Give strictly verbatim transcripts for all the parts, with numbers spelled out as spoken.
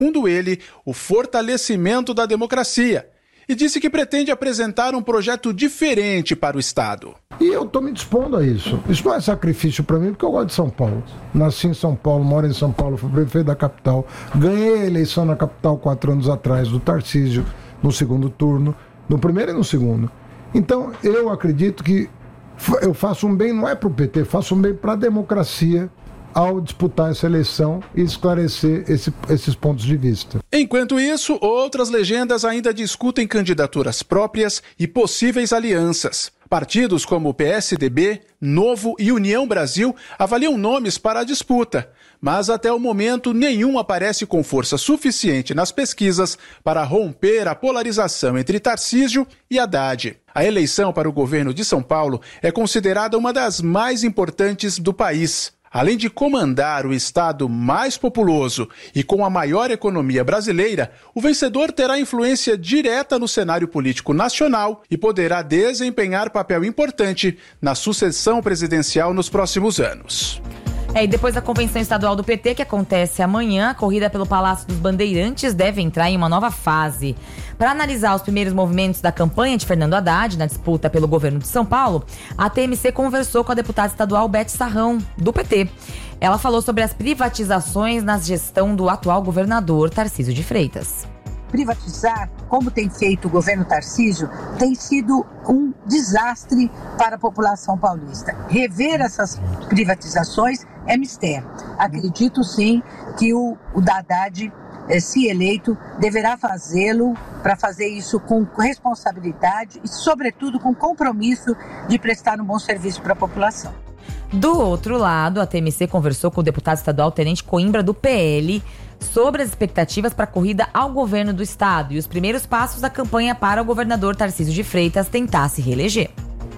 Segundo ele, o fortalecimento da democracia. E disse que pretende apresentar um projeto diferente para o Estado. E eu estou me dispondo a isso. Isso não é sacrifício para mim, porque eu gosto de São Paulo. Nasci em São Paulo, moro em São Paulo, fui prefeito da capital. Ganhei a eleição na capital quatro anos atrás, do Tarcísio, no segundo turno, no primeiro e no segundo. Então, eu acredito que eu faço um bem, não é para o P T, faço um bem para a democracia, ao disputar essa eleição e esclarecer esse, esses pontos de vista. Enquanto isso, outras legendas ainda discutem candidaturas próprias e possíveis alianças. Partidos como o P S D B, Novo e União Brasil avaliam nomes para a disputa, mas até o momento nenhum aparece com força suficiente nas pesquisas para romper a polarização entre Tarcísio e Haddad. A eleição para o governo de São Paulo é considerada uma das mais importantes do país. Além de comandar o estado mais populoso e com a maior economia brasileira, o vencedor terá influência direta no cenário político nacional e poderá desempenhar papel importante na sucessão presidencial nos próximos anos. É, e depois da convenção estadual do P T, que acontece amanhã, a corrida pelo Palácio dos Bandeirantes deve entrar em uma nova fase. Para analisar os primeiros movimentos da campanha de Fernando Haddad na disputa pelo governo de São Paulo, a T M C conversou com a deputada estadual Beth Sarrão, do P T. Ela falou sobre as privatizações na gestão do atual governador Tarcísio de Freitas. Privatizar, como tem feito o governo Tarcísio, tem sido um desastre para a população paulista. Rever essas privatizações é mistério. Acredito sim que o, o Haddad, eh, se eleito, deverá fazê-lo para fazer isso com responsabilidade e, sobretudo, com compromisso de prestar um bom serviço para a população. Do outro lado, a T M C conversou com o deputado estadual Tenente Coimbra, do P L, sobre as expectativas para a corrida ao governo do estado e os primeiros passos da campanha para o governador Tarcísio de Freitas tentar se reeleger.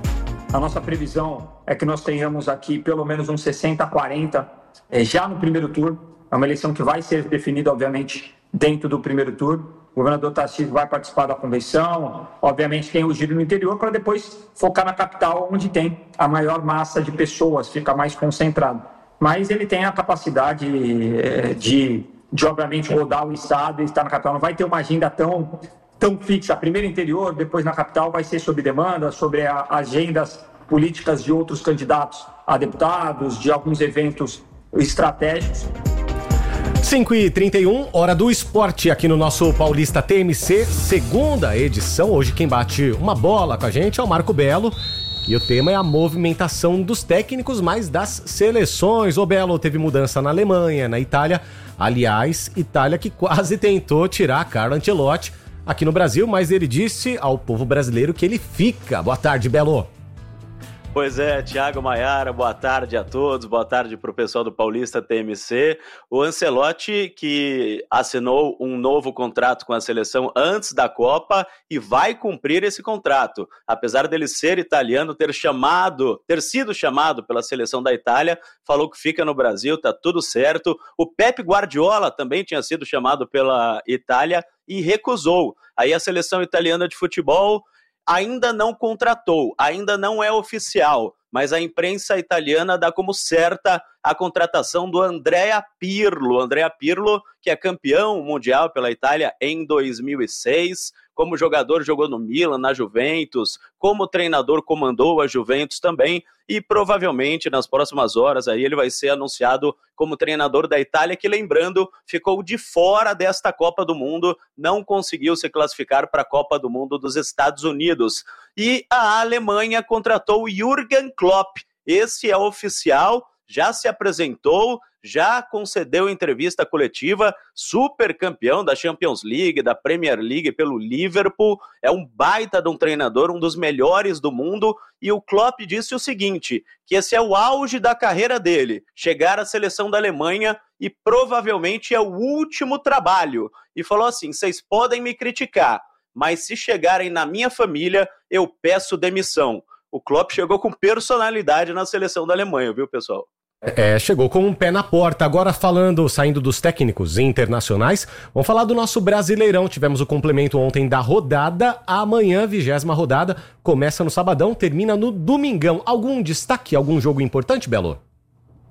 A nossa previsão é que nós tenhamos aqui pelo menos uns sessenta a quarenta é, já no primeiro turno. É uma eleição que vai ser definida, obviamente, dentro do primeiro turno. O governador Tarcísio vai participar da convenção, obviamente tem o giro no interior, para depois focar na capital, onde tem a maior massa de pessoas, fica mais concentrado. Mas ele tem a capacidade é, de, de, obviamente, rodar o estado e estar na capital. Não vai ter uma agenda tão, tão fixa. Primeiro interior, depois na capital, vai ser sobre demanda, sobre a, agendas políticas de outros candidatos a deputados, de alguns eventos estratégicos. cinco e trinta e um, hora do esporte aqui no nosso Paulista T M C, segunda edição. Hoje quem bate uma bola com a gente é o Marco Belo e o tema é a movimentação dos técnicos, mas das seleções. O Belo teve mudança na Alemanha, na Itália. Aliás, Itália que quase tentou tirar Carlo Ancelotti aqui no Brasil, mas ele disse ao povo brasileiro que ele fica. Boa tarde, Belo. Pois é, Thiago Maiara, boa tarde a todos, boa tarde para o pessoal do Paulista T M C. O Ancelotti, que assinou um novo contrato com a seleção antes da Copa e vai cumprir esse contrato. Apesar dele ser italiano, ter chamado, ter sido chamado pela seleção da Itália, falou que fica no Brasil, tá tudo certo. O Pep Guardiola também tinha sido chamado pela Itália e recusou. Aí a seleção italiana de futebol ainda não contratou, ainda não é oficial, mas a imprensa italiana dá como certa a contratação do Andrea Pirlo. Andrea Pirlo, que é campeão mundial pela Itália em dois mil e seis, como jogador jogou no Milan, na Juventus, como treinador comandou a Juventus também, e provavelmente nas próximas horas aí ele vai ser anunciado como treinador da Itália, que, lembrando, ficou de fora desta Copa do Mundo, não conseguiu se classificar para a Copa do Mundo dos Estados Unidos. E a Alemanha contratou o Jürgen Klopp, esse é oficial, já se apresentou, já concedeu entrevista coletiva, super campeão da Champions League, da Premier League pelo Liverpool, é um baita de um treinador, um dos melhores do mundo, e o Klopp disse o seguinte, que esse é o auge da carreira dele, chegar à seleção da Alemanha e provavelmente é o último trabalho, e falou assim, vocês podem me criticar, mas se chegarem na minha família, eu peço demissão. O Klopp chegou com personalidade na seleção da Alemanha, viu, pessoal? É, chegou com um pé na porta. Agora falando, saindo dos técnicos internacionais, vamos falar do nosso Brasileirão. Tivemos o complemento ontem da rodada. Amanhã, vigésima rodada, começa no sabadão, termina no domingão. Algum destaque, algum jogo importante, Belo?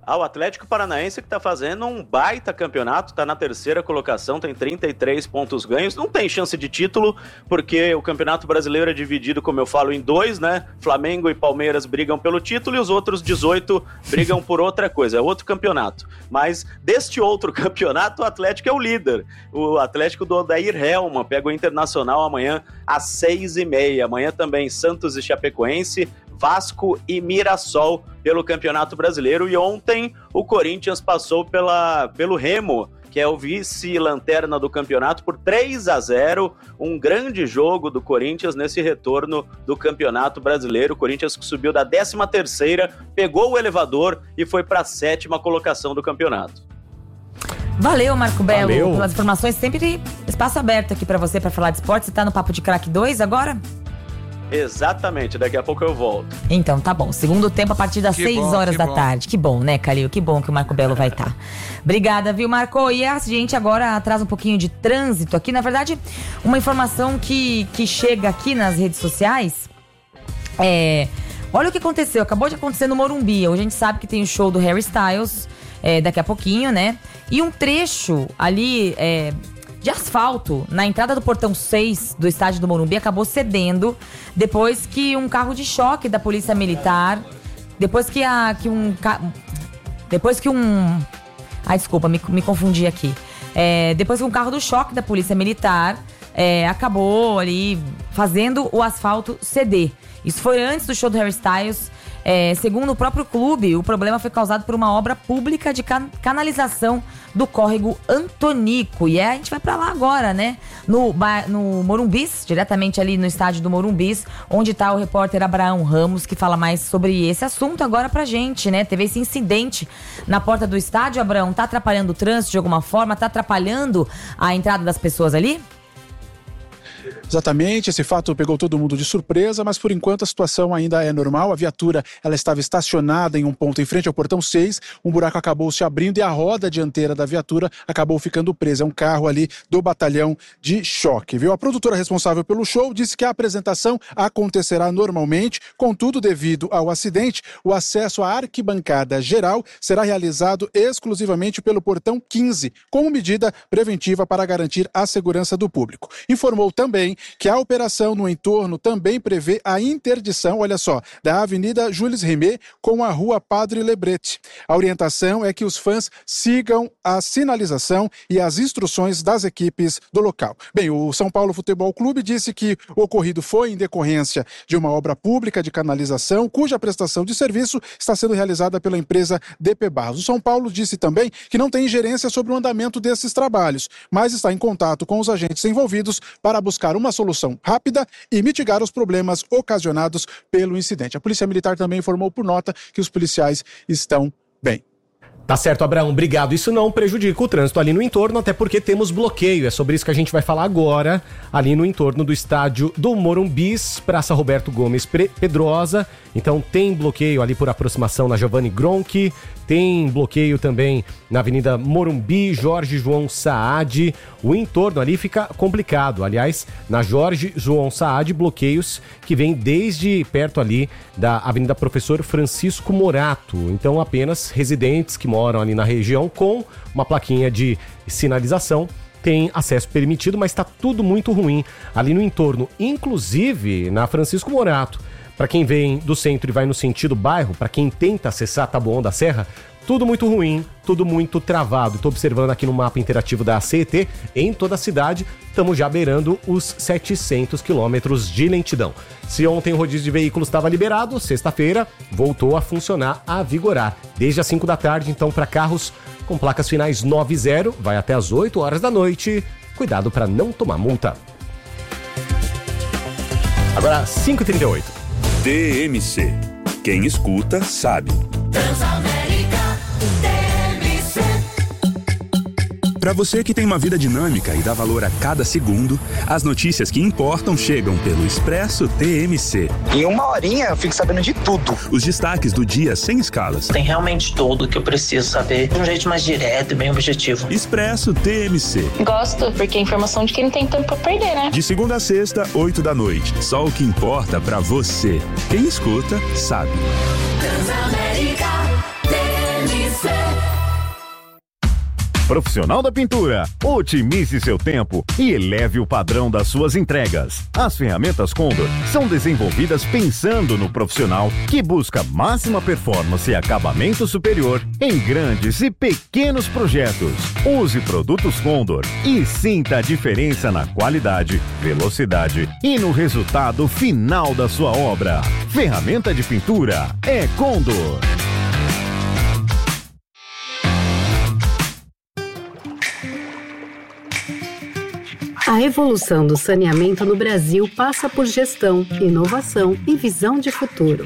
Ah, o Atlético Paranaense que tá fazendo um baita campeonato, tá na terceira colocação, tem trinta e três pontos ganhos, não tem chance de título, porque o Campeonato Brasileiro é dividido, como eu falo, em dois, né? Flamengo e Palmeiras brigam pelo título e os outros dezoito brigam por outra coisa, é outro campeonato. Mas deste outro campeonato, o Atlético é o líder. O Atlético do Odair Helman pega o Internacional amanhã às seis e meia. Amanhã também Santos e Chapecoense, Vasco e Mirassol pelo Campeonato Brasileiro. E ontem o Corinthians passou pela, pelo Remo, que é o vice-lanterna do campeonato, por três a zero. Um grande jogo do Corinthians nesse retorno do Campeonato Brasileiro. O Corinthians subiu da décima terceira, pegou o elevador e foi para a sétima colocação do campeonato. Valeu, Marco Belo, Valeu. pelas informações. Sempre espaço aberto aqui para você para falar de esporte. Você tá no Papo de Craque dois agora? Exatamente, daqui a pouco eu volto. Então, tá bom. Segundo tempo a partir das Que seis bom, horas que da bom. tarde. Que bom, né, Calil? Que bom que o Marco Belo vai estar. Obrigada, viu, Marco? E a gente agora traz um pouquinho de trânsito aqui. Na verdade, uma informação que, que chega aqui nas redes sociais é... Olha o que aconteceu. Acabou de acontecer no Morumbi. Hoje a gente sabe que tem o show do Harry Styles é, daqui a pouquinho, né? E um trecho ali... É, de asfalto na entrada do portão seis do estádio do Morumbi acabou cedendo depois que um carro de choque da Polícia Militar, depois que, a, que um... Depois que um... Ai, desculpa, me, me confundi aqui. É, depois que um carro do choque da Polícia Militar é, acabou ali fazendo o asfalto ceder. Isso foi antes do show do Harry Styles. É, segundo o próprio clube, o problema foi causado por uma obra pública de can- canalização do córrego Antonico. E é, a gente vai pra lá agora, né? No, no Morumbis, diretamente ali no estádio do Morumbis, onde tá o repórter Abraão Ramos, que fala mais sobre esse assunto agora pra gente, né? Teve esse incidente na porta do estádio, Abraão. Tá atrapalhando o trânsito de alguma forma? Tá atrapalhando a entrada das pessoas ali? Exatamente, esse fato pegou todo mundo de surpresa, mas por enquanto a situação ainda é normal. A viatura ela estava estacionada em um ponto em frente ao portão seis, um buraco acabou se abrindo e a roda dianteira da viatura acabou ficando presa. É um carro ali do batalhão de choque, viu? A produtora responsável pelo show disse que a apresentação acontecerá normalmente, contudo, devido ao acidente, o acesso à arquibancada geral será realizado exclusivamente pelo portão quinze, como medida preventiva para garantir a segurança do público. Informou também que a operação no entorno também prevê a interdição, olha só, da Avenida Jules Rimet com a Rua Padre Lebrete. A orientação é que os fãs sigam a sinalização e as instruções das equipes do local. Bem, o São Paulo Futebol Clube disse que o ocorrido foi em decorrência de uma obra pública de canalização, cuja prestação de serviço está sendo realizada pela empresa D P Barros. O São Paulo disse também que não tem ingerência sobre o andamento desses trabalhos, mas está em contato com os agentes envolvidos para buscar uma solução rápida e mitigar os problemas ocasionados pelo incidente. A Polícia Militar também informou por nota que os policiais estão bem. Tá certo, Abraão, obrigado. Isso não prejudica o trânsito ali no entorno, até porque temos bloqueio. É sobre isso que a gente vai falar agora, ali no entorno do estádio do Morumbis, Praça Roberto Gomes Pedrosa. Então tem bloqueio ali por aproximação na Giovanni Gronchi, tem bloqueio também na Avenida Morumbi, Jorge João Saad. O entorno ali fica complicado. Aliás, na Jorge João Saad, bloqueios que vêm desde perto ali da Avenida Professor Francisco Morato. Então apenas residentes que moram ali na região com uma plaquinha de sinalização tem acesso permitido, mas está tudo muito ruim ali no entorno, inclusive na Francisco Morato. Para quem vem do centro e vai no sentido bairro, para quem tenta acessar Taboão da Serra, tudo muito ruim, tudo muito travado. Estou observando aqui no mapa interativo da A C E T, em toda a cidade, estamos já beirando os setecentos quilômetros de lentidão. Se ontem o rodízio de veículos estava liberado, sexta-feira voltou a funcionar, a vigorar. Desde as cinco da tarde, então, para carros com placas finais nove zero, vai até as oito horas da noite. Cuidado para não tomar multa. Agora, cinco e trinta e oito. T M C. Quem escuta, sabe. Transamérica T M C. Para você que tem uma vida dinâmica e dá valor a cada segundo, as notícias que importam chegam pelo Expresso T M C. Em uma horinha eu fico sabendo de tudo. Os destaques do dia sem escalas. Tem realmente tudo que eu preciso saber de um jeito mais direto e bem objetivo. Expresso T M C. Gosto, porque é informação de quem não tem tempo pra perder, né? De segunda a sexta, oito da noite. Só o que importa pra você. Quem escuta, sabe. Transamérica T M C. profissional da pintura. Otimize seu tempo e eleve o padrão das suas entregas. As ferramentas Condor são desenvolvidas pensando no profissional que busca máxima performance e acabamento superior em grandes e pequenos projetos. Use produtos Condor e sinta a diferença na qualidade, velocidade e no resultado final da sua obra. Ferramenta de pintura é Condor. A evolução do saneamento no Brasil passa por gestão, inovação e visão de futuro.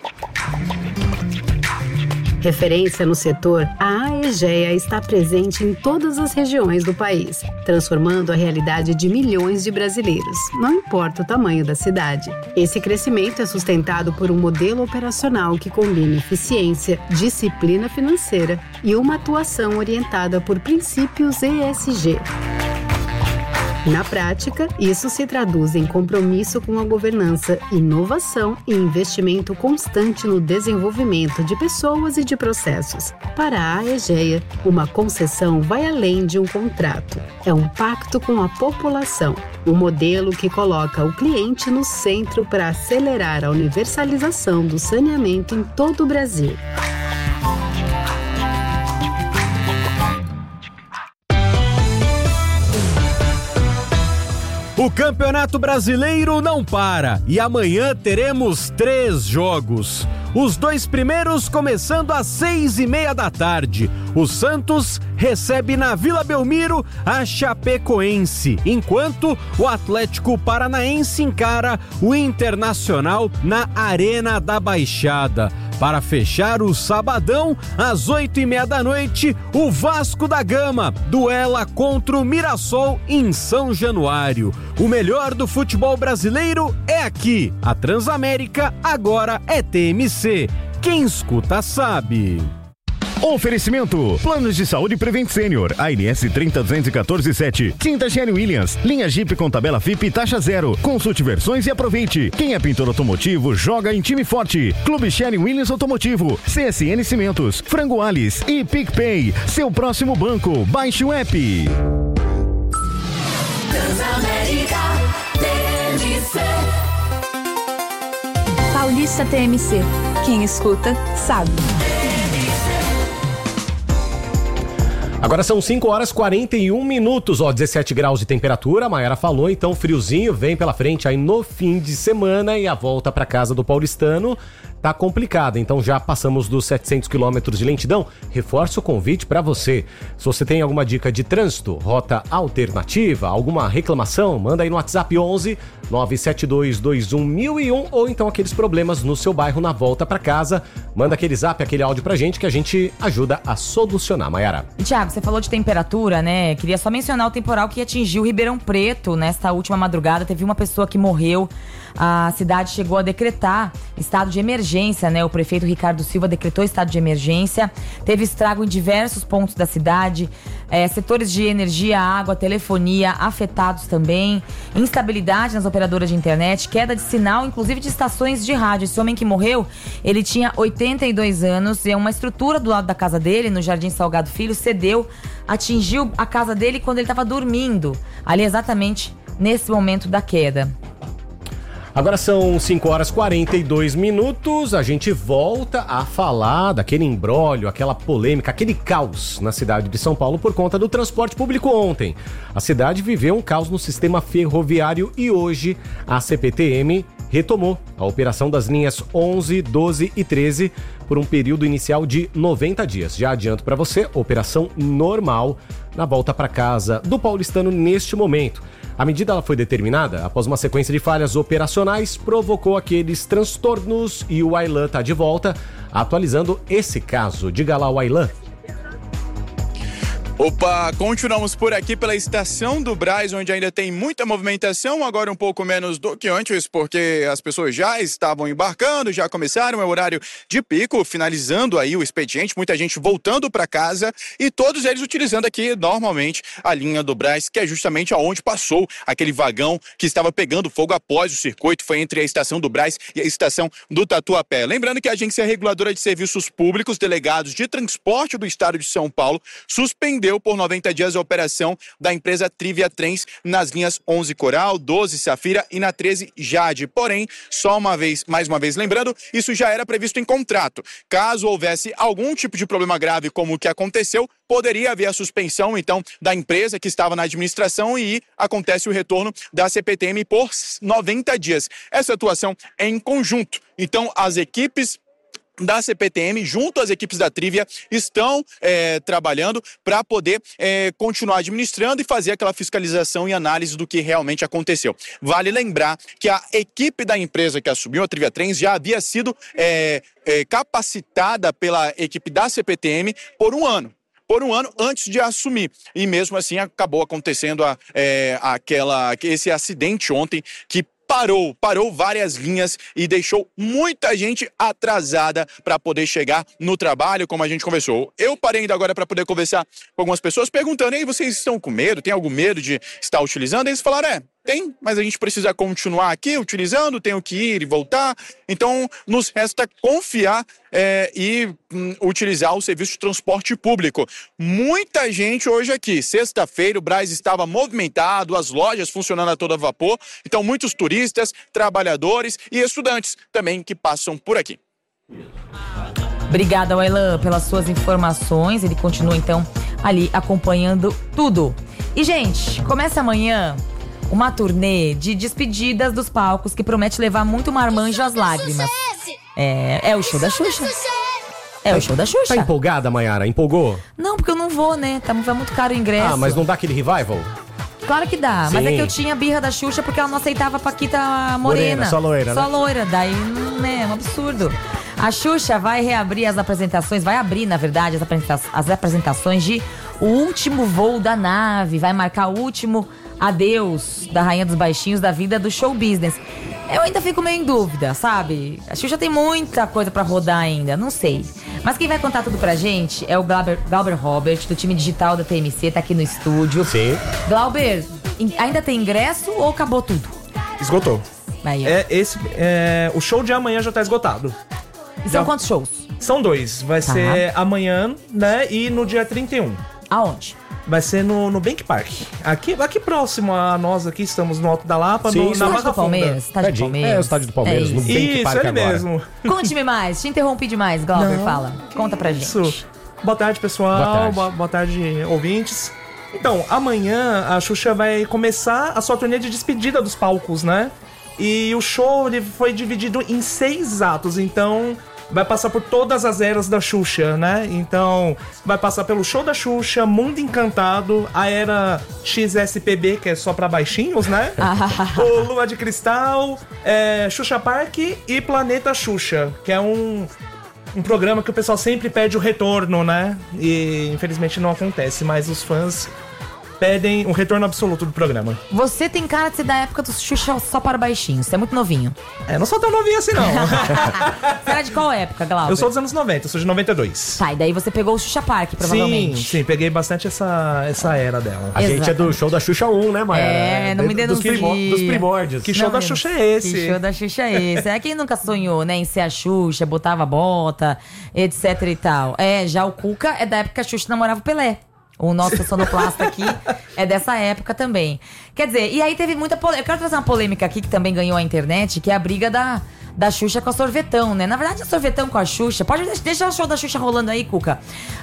Referência no setor, a Aegea está presente em todas as regiões do país, transformando a realidade de milhões de brasileiros, não importa o tamanho da cidade. Esse crescimento é sustentado por um modelo operacional que combina eficiência, disciplina financeira e uma atuação orientada por princípios E S G. Na prática, isso se traduz em compromisso com a governança, inovação e investimento constante no desenvolvimento de pessoas e de processos. Para a Aegea, uma concessão vai além de um contrato. É um pacto com a população, um modelo que coloca o cliente no centro para acelerar a universalização do saneamento em todo o Brasil. O Campeonato Brasileiro não para e amanhã teremos três jogos. Os dois primeiros começando às seis e meia da tarde. O Santos recebe na Vila Belmiro a Chapecoense, enquanto o Atlético Paranaense encara o Internacional na Arena da Baixada. Para fechar o sabadão, às oito e meia da noite, o Vasco da Gama duela contra o Mirassol em São Januário. O melhor do futebol brasileiro é aqui. A Transamérica agora é T M C. Quem escuta sabe. Oferecimento: Planos de Saúde Prevent Senior, A N S trinta duzentos e quatorze sete. Tinta Sherwin Williams, linha Jeep com tabela F I P e taxa zero. Consulte versões e aproveite. Quem é pintor automotivo, joga em time forte. Clube Sherwin Williams Automotivo, C S N Cimentos, Frango Alice e PicPay. Seu próximo banco, baixe o app. Transamérica T M C. Paulista T M C. Quem escuta, sabe. Agora são cinco horas e quarenta e um minutos, ó, dezessete graus de temperatura, a Maiara falou, então friozinho vem pela frente aí no fim de semana e a volta para casa do paulistano tá complicada, então já passamos dos setecentos quilômetros de lentidão. Reforço o convite para você. Se você tem alguma dica de trânsito, rota alternativa, alguma reclamação, manda aí no WhatsApp onze nove sete dois dois um mil e um ou então aqueles problemas no seu bairro na volta para casa. Manda aquele zap, aquele áudio pra gente que a gente ajuda a solucionar, Maiara. E Thiago, você falou de temperatura, né? Queria só mencionar o temporal que atingiu Ribeirão Preto nesta última madrugada. Teve uma pessoa que morreu. A cidade chegou a decretar estado de emergência, né? O prefeito Ricardo Silva decretou estado de emergência. Teve estrago em diversos pontos da cidade. É, setores de energia, água, telefonia afetados também. Instabilidade nas operadoras de internet. Queda de sinal, inclusive de estações de rádio. Esse homem que morreu, ele tinha oitenta e dois anos. E é uma estrutura do lado da casa dele, no Jardim Salgado Filho, cedeu, atingiu a casa dele quando ele estava dormindo. Ali exatamente nesse momento da queda. Agora são cinco horas e quarenta e dois minutos, a gente volta a falar daquele imbróglio, aquela polêmica, aquele caos na cidade de São Paulo por conta do transporte público ontem. A cidade viveu um caos no sistema ferroviário e hoje a C P T M retomou a operação das linhas onze, doze e treze por um período inicial de noventa dias. Já adianto para você, operação normal na volta para casa do paulistano neste momento. A medida ela foi determinada após uma sequência de falhas operacionais, provocou aqueles transtornos e o Aylan está de volta, atualizando esse caso. Diga lá, o Aylan. Opa, continuamos por aqui pela estação do Brás, onde ainda tem muita movimentação, agora um pouco menos do que antes, porque as pessoas já estavam embarcando, já começaram, é o horário de pico, finalizando aí o expediente, muita gente voltando para casa e todos eles utilizando aqui normalmente a linha do Brás, que é justamente aonde passou aquele vagão que estava pegando fogo após o circuito, foi entre a estação do Brás e a estação do Tatuapé. Lembrando que a Agência Reguladora de Serviços Públicos, delegados de transporte do estado de São Paulo, suspendeu suspendeu por noventa dias a operação da empresa Trivia Trens nas linhas onze Coral, doze Safira e na treze Jade. Porém, só uma vez, mais uma vez lembrando, isso já era previsto em contrato. Caso houvesse algum tipo de problema grave como o que aconteceu, poderia haver a suspensão, então, da empresa que estava na administração e acontece o retorno da C P T M por noventa dias. Essa atuação é em conjunto. Então, as equipes da C P T M, junto às equipes da Trivia, estão é, trabalhando para poder é, continuar administrando e fazer aquela fiscalização e análise do que realmente aconteceu. Vale lembrar que a equipe da empresa que assumiu a Trivia Trens já havia sido é, é, capacitada pela equipe da C P T M por um ano. por um ano antes de assumir. E mesmo assim acabou acontecendo a, é, aquela, esse acidente ontem que Parou, parou várias linhas e deixou muita gente atrasada para poder chegar no trabalho, como a gente conversou. Eu parei ainda agora para poder conversar com algumas pessoas, perguntando, ei, vocês estão com medo? Tem algum medo de estar utilizando? Eles falaram, é, tem, mas a gente precisa continuar aqui utilizando, tenho que ir e voltar. Então, nos resta confiar é, e hum, utilizar o serviço de transporte público. Muita gente hoje aqui. Sexta-feira, o Brás estava movimentado, as lojas funcionando a todo vapor. Então, muitos turistas, trabalhadores e estudantes também que passam por aqui. Obrigada, Wailan, pelas suas informações. Ele continua, então, ali acompanhando tudo. E, gente, começa amanhã uma turnê de despedidas dos palcos que promete levar muito marmanjo às lágrimas. É, é o show da Xuxa. É o show da Xuxa. Tá empolgada, Mayara? Empolgou? Não, porque eu não vou, né? Tá, vai muito caro o ingresso. Ah, mas não dá aquele revival? Claro que dá, Sim. Mas é que eu tinha birra da Xuxa porque ela não aceitava a Paquita Morena. Morena, só loira, Só né? loira, daí, né, é um absurdo. A Xuxa vai reabrir as apresentações, vai abrir, na verdade, as, apresenta- as apresentações de O Último Voo da Nave, vai marcar o último adeus da Rainha dos Baixinhos da vida do show business. Eu ainda fico meio em dúvida, sabe? A Xuxa tem muita coisa pra rodar ainda, não sei. Mas quem vai contar tudo pra gente é o Glauber, Glauber Robert, do time digital da T M C, tá aqui no estúdio. Sim. Glauber, ainda tem ingresso ou acabou tudo? Esgotou. Aí, é, esse, é, o show de amanhã já tá esgotado. E são já, quantos shows? São dois. Vai Tá. ser amanhã, né? E no dia trinta e um. Aonde? Vai ser no, no Bank Park. Aqui, aqui próximo a nós, aqui estamos no Alto da Lapa, Sim, no, sim. na Estádio Barra do Palmeiras, Funda. estádio do Palmeiras. É o estádio do Palmeiras, É no isso. Bank Isso, Park ele agora. mesmo. Conte-me mais, te interrompi demais, Glauber, Não, fala. Conta pra gente. Isso. Boa tarde, pessoal. Boa tarde. Boa, boa tarde, ouvintes. Então, amanhã a Xuxa vai começar a sua turnê de despedida dos palcos, né? E o show ele foi dividido em seis atos, então vai passar por todas as eras da Xuxa, né? Então, vai passar pelo show da Xuxa, Mundo Encantado, a era X S P B, que é só pra baixinhos, né? O Lua de Cristal, é, Xuxa Park e Planeta Xuxa, que é um... Um programa que o pessoal sempre pede o retorno, né? E infelizmente não acontece, mas os fãs pedem um retorno absoluto do programa. Você tem cara de ser da época do Xuxa só para baixinhos, você é muito novinho. É, não sou tão novinho assim, não. Você era de qual época, Glauber? Eu sou dos anos noventa, eu sou de noventa e dois. Tá, e daí você pegou o Xuxa Park, provavelmente. Sim, sim, peguei bastante essa, essa era dela. A gente é do show da Xuxa um, né, Mayara? É, não me dos, denuncia. primó- dos primórdios. Que show Não, da meu, Xuxa é esse? Que show da Xuxa é esse? É quem nunca sonhou, né, em ser a Xuxa, botava bota, etc e tal. É, já o Cuca é da época que a Xuxa namorava o Pelé. O nosso sonoplasta aqui é dessa época também. Quer dizer, e aí teve muita polêmica. Eu quero trazer uma polêmica aqui que também ganhou a internet, que é a briga da, da Xuxa com a Sorvetão, né? Na verdade, a Sorvetão com a Xuxa... Pode deixar o show da Xuxa rolando aí, Cuca.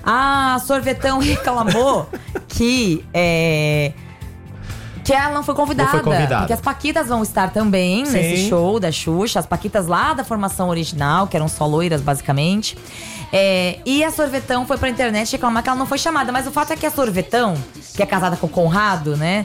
A Sorvetão reclamou que... É, que ela não foi convidada. Não foi convidada. Porque as Paquitas vão estar também Sim. nesse show da Xuxa. As Paquitas lá da formação original, que eram só loiras, basicamente. É, e a Sorvetão foi pra internet reclamar que ela não foi chamada. Mas o fato é que a Sorvetão, que é casada com o Conrado, né?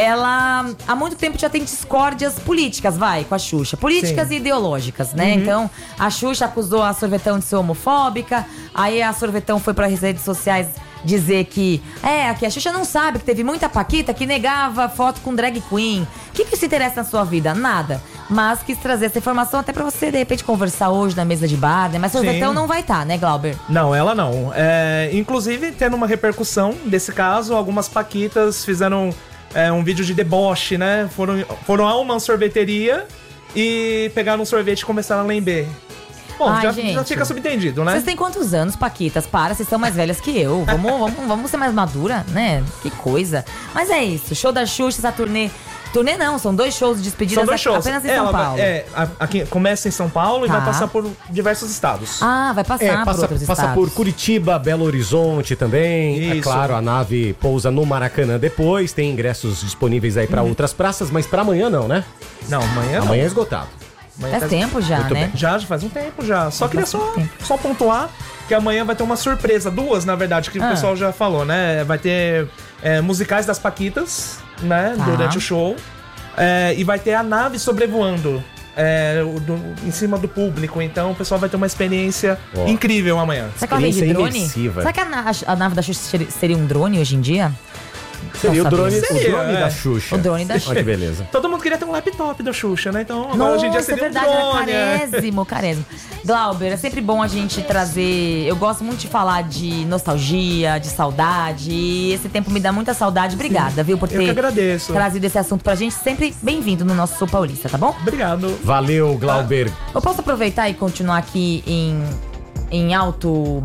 Ela há muito tempo já tem discórdias políticas, vai, com a Xuxa. Políticas Sim. e ideológicas, né? Uhum. Então, a Xuxa acusou a Sorvetão de ser homofóbica. Aí a Sorvetão foi para as redes sociais dizer que... É, que a Xuxa não sabe que teve muita Paquita que negava foto com drag queen. O que, que isso interessa na sua vida? Nada. Mas quis trazer essa informação até pra você, de repente, conversar hoje na mesa de bar, né? Mas a Sorvetão Sim. não vai estar, né, Glauber? Não, ela não. É, inclusive, tendo uma repercussão desse caso, algumas Paquitas fizeram é, um vídeo de deboche, né? Foram, foram a uma sorveteria e pegaram um sorvete e começaram a lamber. Bom, Ai, já, gente. já fica subentendido, né? Vocês têm quantos anos, Paquitas? Para, vocês são mais velhas que eu. Vamos, vamos, vamos ser mais madura, né? Que coisa. Mas é isso, show da Xuxa, essa turnê... Turnê não, são dois shows de despedida São dois shows. apenas em Ela São vai- Paulo. É, a- aqui começa em São Paulo e Tá. vai passar por diversos estados. Ah, vai passar É, por passa, outros passa estados. por Curitiba, Belo Horizonte também. É Isso. claro, a nave pousa no Maracanã depois. Tem ingressos disponíveis aí pra Uhum. outras praças, mas pra amanhã não, né? Não, amanhã não. Amanhã é esgotado. Amanhã Faz tempo já, Muito né? bem. Já, já faz um tempo já. Só queria só, só pontuar que amanhã vai ter uma surpresa. Duas, na verdade, que Ah. o pessoal já falou, né? Vai ter é, musicais das Paquitas, né? Tá. Durante o show. É, e vai ter a nave sobrevoando é, o- do- em cima do público. Então o pessoal vai ter uma experiência Ó. incrível amanhã. Será que ela vem de Experiência drone? imersiva. Será que a, na- a nave da Xuxa seria- seria um drone hoje em dia? Seria o Não drone, sabia. o drone Seria, da é. Xuxa. O drone da Olha que beleza. Todo mundo queria ter um laptop da Xuxa, né? Então agora Nossa, hoje em dia é seria verdade, um drone. era é. carésimo, carésimo. Glauber, é sempre bom a gente trazer... Eu gosto muito de falar de nostalgia, de saudade. E esse tempo me dá muita saudade. Obrigada, viu, por Eu que ter agradeço. trazido esse assunto pra gente. Sempre bem-vindo no nosso Sul Paulista, tá bom? Obrigado. Valeu, Glauber. Eu posso aproveitar e continuar aqui em, em alto...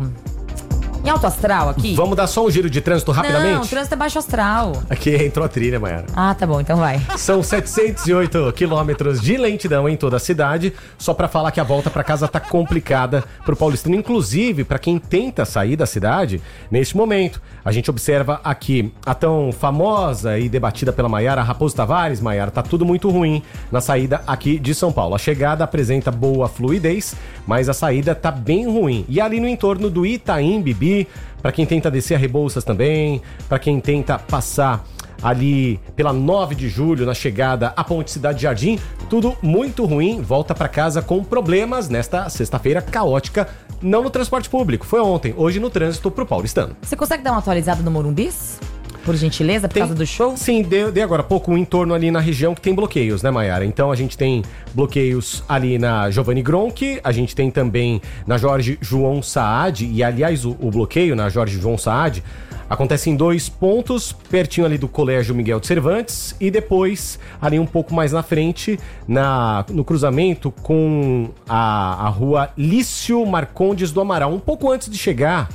Em alto astral aqui? Vamos dar só um giro de trânsito rapidamente? Não, o trânsito é baixo astral. Aqui entrou a trilha, Mayara. Ah, tá bom, então vai. São setecentos e oito quilômetros de lentidão em toda a cidade. Só pra falar que a volta pra casa tá complicada pro paulistano, inclusive pra quem tenta sair da cidade neste momento. A gente observa aqui a tão famosa e debatida pela Mayara, Raposo Tavares. Mayara, tá tudo muito ruim na saída aqui de São Paulo. A chegada apresenta boa fluidez, mas a saída tá bem ruim. E ali no entorno do Itaim Bibi, para quem tenta descer a Rebouças também, para quem tenta passar ali pela nove de julho na chegada à Ponte Cidade Jardim, tudo muito ruim, volta para casa com problemas nesta sexta-feira caótica, não no transporte público, foi ontem, hoje no trânsito pro paulistano. Você consegue dar uma atualizada no Morumbis? Por gentileza, por Tem- causa do show? Sim, dei, dei agora há pouco um entorno ali na região que tem bloqueios, né, Mayara? Então a gente tem bloqueios ali na Giovanni Gronchi, a gente tem também na Jorge João Saad, e aliás o, o bloqueio na Jorge João Saad acontece em dois pontos, pertinho ali do Colégio Miguel de Cervantes, e depois ali um pouco mais na frente, na, no cruzamento com a, a rua Lício Marcondes do Amaral, um pouco antes de chegar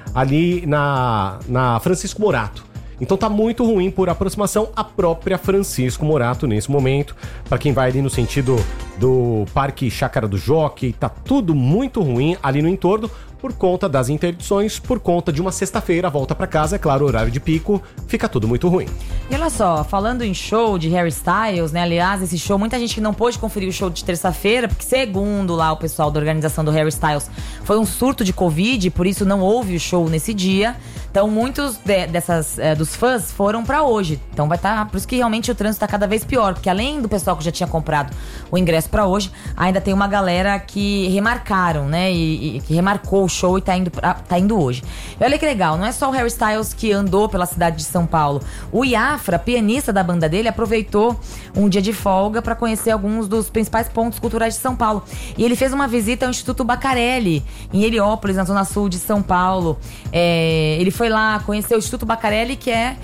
ali na, na Francisco Morato. Então tá muito ruim por aproximação à própria Francisco Morato nesse momento. Para quem vai ali no sentido do Parque Chácara do Jockey, tá tudo muito ruim ali no entorno por conta das interdições, por conta de uma sexta-feira, volta para casa, é claro, horário de pico, fica tudo muito ruim. E olha só, falando em show de Harry Styles, né? Aliás, esse show, muita gente que não pôde conferir o show de terça-feira, porque segundo lá o pessoal da organização do Harry Styles, foi um surto de Covid, por isso não houve o show nesse dia. Então muitos de- dessas, eh, dos fãs foram pra hoje. Então vai estar, por isso que realmente o trânsito tá cada vez pior, porque além do pessoal que já tinha comprado o ingresso pra hoje, ainda tem uma galera que remarcaram, né? E, e que remarcou o show e tá indo, pra, tá indo hoje. E olha que legal, não é só o Harry Styles que andou pela cidade de São Paulo. O Iafra, pianista da banda dele, aproveitou um dia de folga pra conhecer alguns dos principais pontos culturais de São Paulo. E ele fez uma visita ao Instituto Bacarelli, em Heliópolis, na zona sul de São Paulo. É, ele foi lá conhecer o Instituto Bacarelli, que é,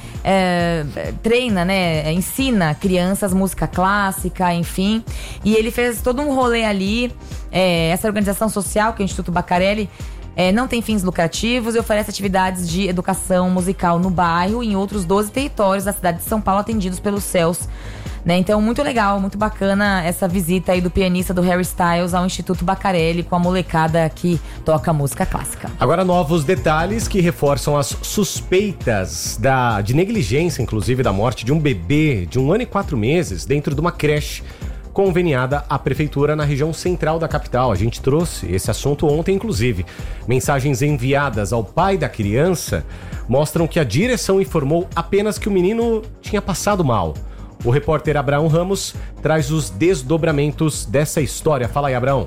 é treina, né, ensina crianças música clássica, enfim. E ele fez todo um rolê ali. É, essa organização social, que é o Instituto Bacarelli, É, não tem fins lucrativos e oferece atividades de educação musical no bairro e em outros doze territórios da cidade de São Paulo atendidos pelos C E Ls. Né? Então, muito legal, muito bacana essa visita aí do pianista do Harry Styles ao Instituto Bacarelli com a molecada que toca música clássica. Agora, novos detalhes que reforçam as suspeitas da, de negligência, inclusive, da morte de um bebê de um ano e quatro meses dentro de uma creche conveniada à prefeitura na região central da capital. A gente trouxe esse assunto ontem, inclusive. Mensagens enviadas ao pai da criança mostram que a direção informou apenas que o menino tinha passado mal. O repórter Abraão Ramos traz os desdobramentos dessa história. Fala aí, Abraão.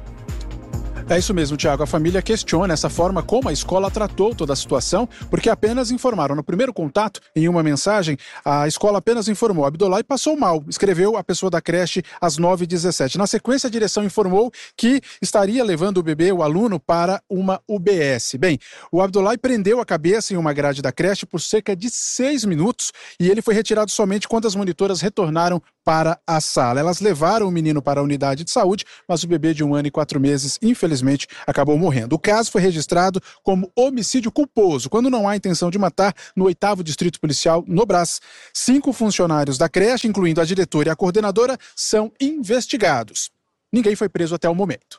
É isso mesmo, Thiago. A família questiona essa forma como a escola tratou toda a situação, porque apenas informaram. No primeiro contato, em uma mensagem, a escola apenas informou: Abdolai passou mal, escreveu a pessoa da creche às nove e dezessete. Na sequência, a direção informou que estaria levando o bebê, o aluno, para uma U B S. Bem, o Abdolai prendeu a cabeça em uma grade da creche por cerca de seis minutos e ele foi retirado somente quando as monitoras retornaram para a sala. Elas levaram o menino para a unidade de saúde, mas o bebê de um ano e quatro meses, infelizmente, infelizmente acabou morrendo. O caso foi registrado como homicídio culposo, quando não há intenção de matar, no oitavo Distrito Policial, no Brás. Cinco funcionários da creche, incluindo a diretora e a coordenadora, são investigados. Ninguém foi preso até o momento.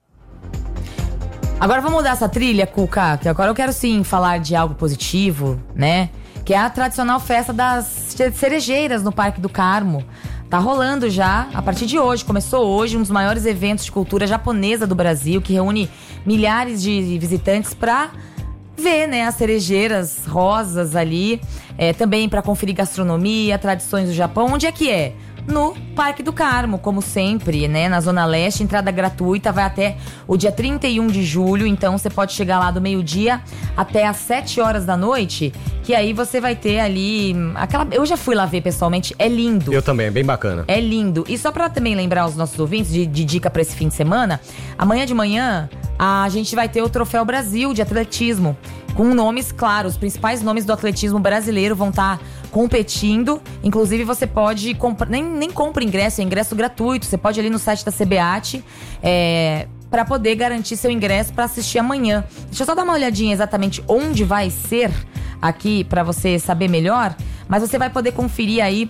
Agora vamos mudar essa trilha, Cuca, que agora eu quero sim falar de algo positivo, né? Que é a tradicional festa das cerejeiras no Parque do Carmo. Tá rolando já, a partir de hoje, começou hoje, um dos maiores eventos de cultura japonesa do Brasil, que reúne milhares de visitantes para ver, né, as cerejeiras rosas ali, é, também para conferir gastronomia, tradições do Japão. Onde é que é? No Parque do Carmo, como sempre, né? Na Zona Leste, entrada gratuita, vai até o dia trinta e um de julho. Então você pode chegar lá do meio-dia até às sete horas da noite, que aí você vai ter ali aquela... Eu já fui lá ver pessoalmente, é lindo. Eu também, é bem bacana. É lindo. E só pra também lembrar os nossos ouvintes de, de dica pra esse fim de semana, amanhã de manhã a gente vai ter o Troféu Brasil de atletismo, com nomes, claro, os principais nomes do atletismo brasileiro vão estar competindo. Inclusive você pode comprar, nem, nem compra ingresso, é ingresso gratuito. Você pode ir ali no site da C B A T é, para poder garantir seu ingresso para assistir amanhã. Deixa eu só dar uma olhadinha exatamente onde vai ser aqui para você saber melhor, mas você vai poder conferir aí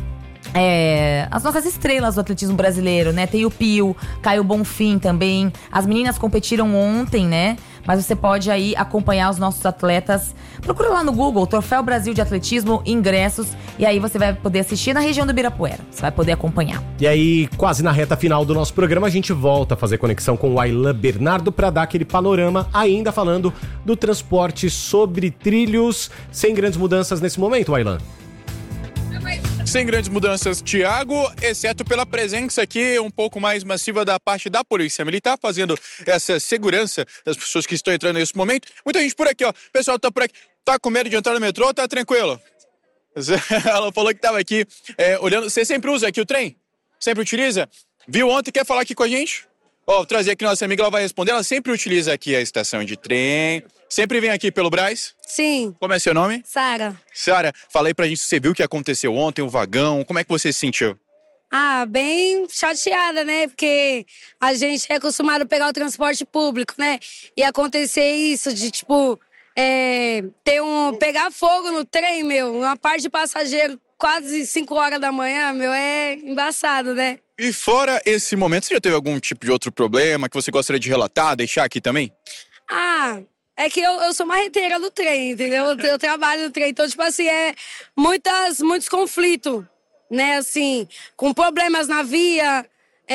É, as nossas estrelas do atletismo brasileiro, né? Tem o Pio, Caio Bonfim também. As meninas competiram ontem, né? Mas você pode aí acompanhar os nossos atletas. Procura lá no Google, Troféu Brasil de Atletismo, ingressos. E aí você vai poder assistir na região do Ibirapuera. Você vai poder acompanhar. E aí, quase na reta final do nosso programa, a gente volta a fazer conexão com o Aylan Bernardo para dar aquele panorama, ainda falando do transporte sobre trilhos, sem grandes mudanças nesse momento, Aylan. Sem grandes mudanças, Thiago, exceto pela presença aqui um pouco mais massiva da parte da Polícia Militar, fazendo essa segurança das pessoas que estão entrando nesse momento. Muita gente por aqui, ó. O pessoal tá por aqui. Tá com medo de entrar no metrô? Tá tranquilo? Ela falou que tava aqui é, olhando. Você sempre usa aqui o trem? Sempre utiliza? Viu ontem? Quer falar aqui com a gente? Ó, vou trazer aqui nossa amiga, ela vai responder. Ela sempre utiliza aqui a estação de trem. Sempre vem aqui pelo Brás? Sim. Como é seu nome? Sara. Sara, fala aí pra gente, você viu o que aconteceu ontem, o vagão, como é que você se sentiu? Ah, bem chateada, né? Porque a gente é acostumado a pegar o transporte público, né? E acontecer isso de, tipo, é, ter um, pegar fogo no trem, meu, uma parte de passageiro quase cinco horas da manhã, meu, é embaçado, né? E fora esse momento, você já teve algum tipo de outro problema que você gostaria de relatar, deixar aqui também? Ah... É que eu, eu sou marreteira do trem, entendeu? Eu, eu trabalho no trem, então, tipo assim, é muitas, muitos conflitos, né? Assim, com problemas na via,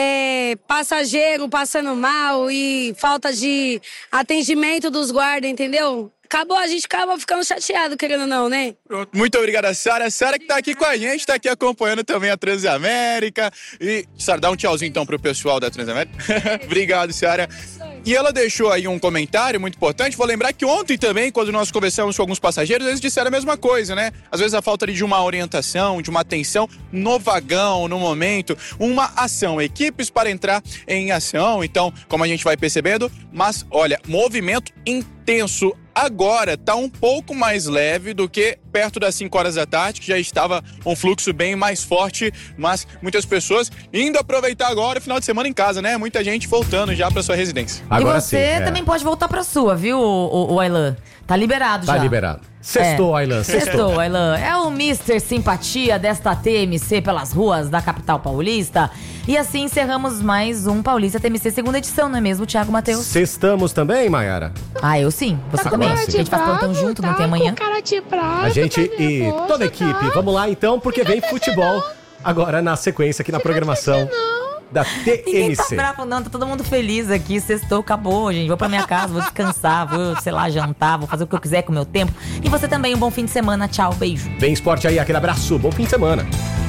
é, passageiro passando mal e falta de atendimento dos guardas, entendeu? Acabou, a gente acaba ficando chateado, querendo ou não, né? Pronto, muito obrigada, Sara. A Sara que tá aqui com a gente, tá aqui acompanhando também a Transamérica. E, Sara, dá um tchauzinho então pro pessoal da Transamérica. Obrigado, Sara. E ela deixou aí um comentário muito importante. Vou lembrar que ontem também, quando nós conversamos com alguns passageiros, eles disseram a mesma coisa, né? Às vezes a falta de uma orientação, de uma atenção no vagão, no momento, uma ação, equipes para entrar em ação. Então, como a gente vai percebendo, mas olha, movimento intenso. Agora tá um pouco mais leve do que perto das cinco horas da tarde, que já estava um fluxo bem mais forte, mas muitas pessoas indo aproveitar agora o final de semana em casa, né? Muita gente voltando já para sua residência. Agora e você sim, é. também pode voltar pra sua, viu, o, o Aylan? Tá liberado tá já. Tá liberado. Sextou, é. Aylan. Sextou, Aylan. É o mister Simpatia desta T M C pelas ruas da capital paulista. E assim encerramos mais um Paulista T M C segunda edição, não é mesmo, Thiago Matheus? Sextamos também, Mayara? Ah, eu sim. Você Tá também. com A cara de gente faz plantão junto, não tem amanhã? Cara de prato, A gente tá e nervoso, toda a equipe. tá? Vamos lá então, porque vem futebol agora na sequência aqui na programação da T M Ninguém tá C. bravo não, tá todo mundo feliz aqui, sextou, acabou, gente. Vou pra minha casa, vou descansar, vou, sei lá, jantar, vou fazer o que eu quiser com o meu tempo. E você também, um bom fim de semana, tchau, beijo. Vem esporte aí, aquele abraço, bom fim de semana.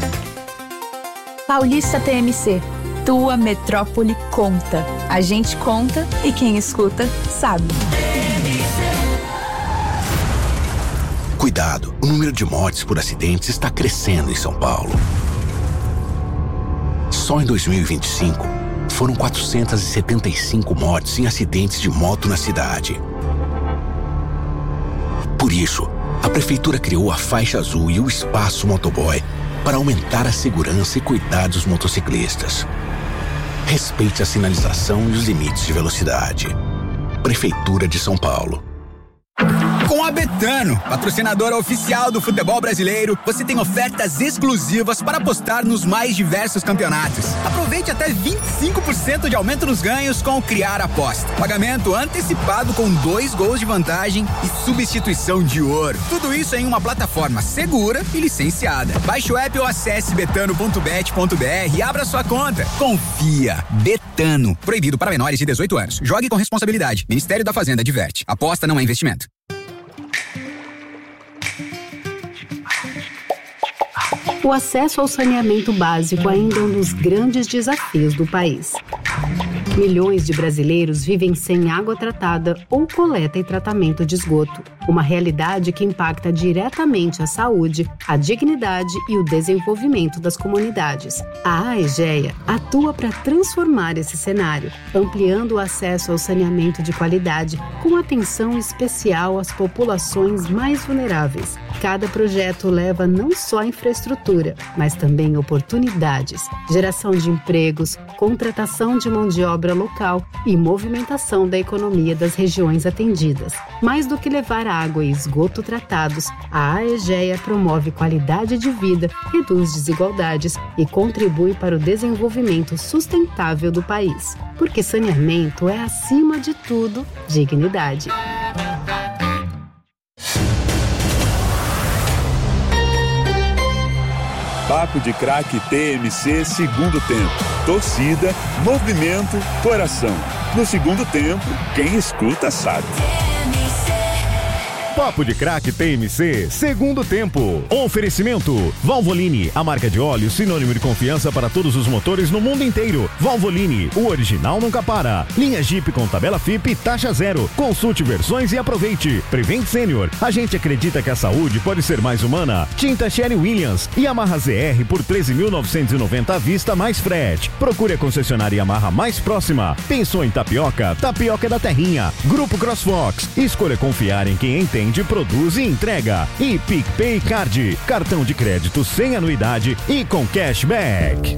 Paulista T M C, tua metrópole conta. A gente conta e quem escuta sabe. Cuidado, o número de mortes por acidentes está crescendo em São Paulo. Só em dois mil e vinte e cinco, foram quatrocentas e setenta e cinco mortes em acidentes de moto na cidade. Por isso, a Prefeitura criou a Faixa Azul e o Espaço Motoboy para aumentar a segurança e cuidar dos motociclistas. Respeite a sinalização e os limites de velocidade. Prefeitura de São Paulo. Com a Betano, patrocinadora oficial do futebol brasileiro, você tem ofertas exclusivas para apostar nos mais diversos campeonatos. Aproveite até vinte e cinco por cento de aumento nos ganhos com o Criar Aposta. Pagamento antecipado com dois gols de vantagem e substituição de ouro. Tudo isso em uma plataforma segura e licenciada. Baixe o app ou acesse betano ponto bet ponto br e abra sua conta. Confia. Betano. Proibido para menores de dezoito anos. Jogue com responsabilidade. Ministério da Fazenda adverte. Aposta não é investimento. O acesso ao saneamento básico ainda é um dos grandes desafios do país. Milhões de brasileiros vivem sem água tratada ou coleta e tratamento de esgoto. Uma realidade que impacta diretamente a saúde, a dignidade e o desenvolvimento das comunidades. A AEGEA atua para transformar esse cenário, ampliando o acesso ao saneamento de qualidade, com atenção especial às populações mais vulneráveis. Cada projeto leva não só infraestrutura, mas também oportunidades, geração de empregos, contratação de mão de obra local e movimentação da economia das regiões atendidas. Mais do que levar água e esgoto tratados, a AEGEA promove qualidade de vida, reduz desigualdades e contribui para o desenvolvimento sustentável do país. Porque saneamento é, acima de tudo, dignidade. Papo de Craque T M C, segundo tempo. Torcida, movimento, coração. No segundo tempo, quem escuta sabe. Papo de Craque T M C, segundo tempo. Oferecimento: Valvoline, a marca de óleo sinônimo de confiança para todos os motores no mundo inteiro. Valvoline, o original nunca para. Linha Jeep com tabela F I P e taxa zero. Consulte versões e aproveite. Prevent Senior, a gente acredita que a saúde pode ser mais humana. Tinta Sherry Williams, Yamaha Z R por treze mil novecentos e noventa à vista mais frete. Procure a concessionária Yamaha mais próxima. Pensou em tapioca? Tapioca da Terrinha. Grupo CrossFox, escolha confiar em quem entende, produz e entrega. E PicPay Card, cartão de crédito sem anuidade e com cashback.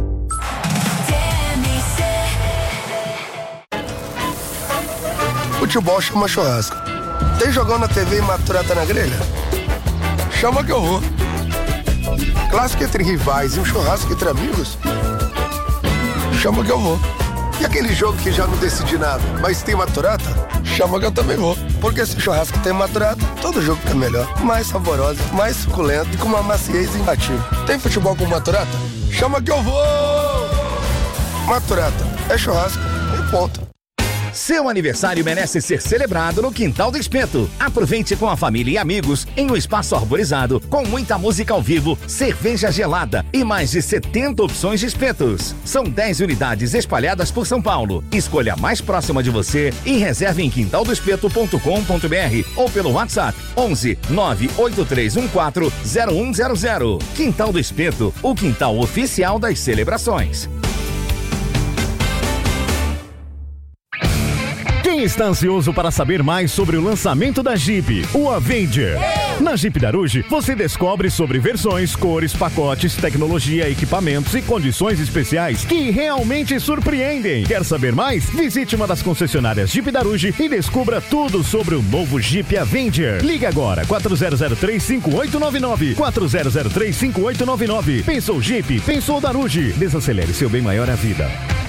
Futebol chama churrasco. Tem jogão na T V e maturata na grelha? Chama que eu vou. Clássico entre rivais e um churrasco entre amigos? Chama que eu vou. E aquele jogo que já não decidi nada, mas tem maturata? Chama que eu também vou. Porque se o churrasco tem maturata, todo jogo tá melhor. Mais saborosa, mais suculento e com uma maciez imbatível. Tem futebol com maturata? Chama que eu vou! Maturata é churrasco e ponto. Seu aniversário merece ser celebrado no Quintal do Espeto. Aproveite com a família e amigos em um espaço arborizado, com muita música ao vivo, cerveja gelada e mais de setenta opções de espetos. São dez unidades espalhadas por São Paulo. Escolha a mais próxima de você e reserve em quintal do espeto ponto com ponto br ou pelo WhatsApp onze nove oito três um quatro zero um zero zero. Quintal do Espeto, o quintal oficial das celebrações. Quem está ansioso para saber mais sobre o lançamento da Jeep, o Avenger? Na Jeep Daruge, você descobre sobre versões, cores, pacotes, tecnologia, equipamentos e condições especiais que realmente surpreendem. Quer saber mais? Visite uma das concessionárias Jeep Daruge e descubra tudo sobre o novo Jeep Avenger. Ligue agora, quatro zero zero três cinco oito nove nove, quatro zero zero três cinco oito nove nove. Pensou Jeep? Pensou Daruge. Desacelere, seu bem maior é a vida.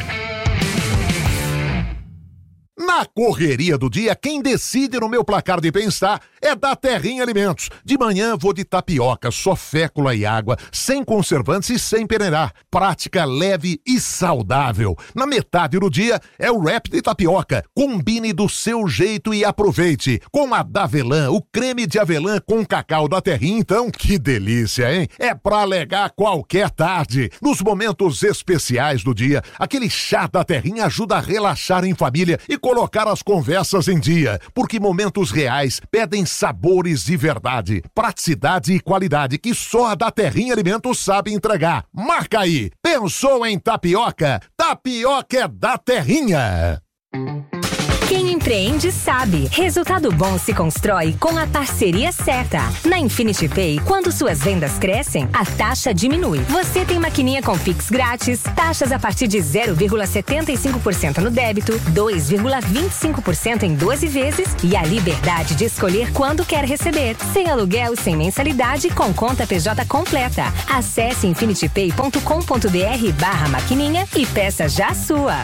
Na correria do dia, quem decide no meu placar de bem-estar é da Terrinha Alimentos. De manhã vou de tapioca, só fécula e água, sem conservantes e sem peneirar. Prática, leve e saudável. Na metade do dia é o wrap de tapioca. Combine do seu jeito e aproveite. Com a Davelã, o creme de avelã com cacau da Terrinha, então, que delícia, hein? É pra alegar qualquer tarde. Nos momentos especiais do dia, aquele chá da Terrinha ajuda a relaxar em família e colocar as conversas em dia, porque momentos reais pedem sabores de verdade, praticidade e qualidade que só a da Terrinha Alimentos sabe entregar. Marca aí! Pensou em tapioca? Tapioca é da Terrinha! Quem empreende sabe. Resultado bom se constrói com a parceria certa. Na Infinity Pay, quando suas vendas crescem, a taxa diminui. Você tem maquininha com Pix grátis, taxas a partir de zero vírgula setenta e cinco por cento no débito, dois vírgula vinte e cinco por cento em doze vezes e a liberdade de escolher quando quer receber. Sem aluguel, sem mensalidade, com conta P J completa. Acesse infinitypay ponto com ponto br barra maquininha e peça já a sua.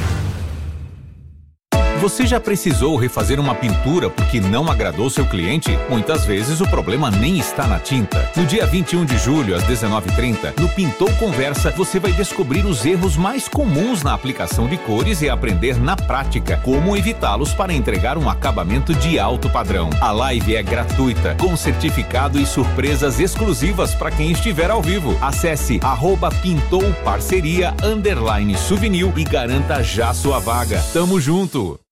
Você já precisou refazer uma pintura porque não agradou seu cliente? Muitas vezes o problema nem está na tinta. No dia vinte e um de julho, às dezenove e trinta, no Pintou Conversa, você vai descobrir os erros mais comuns na aplicação de cores e aprender na prática como evitá-los para entregar um acabamento de alto padrão. A live é gratuita, com certificado e surpresas exclusivas para quem estiver ao vivo. Acesse arroba Pintou Parceria underline Souvenir e garanta já sua vaga. Tamo junto!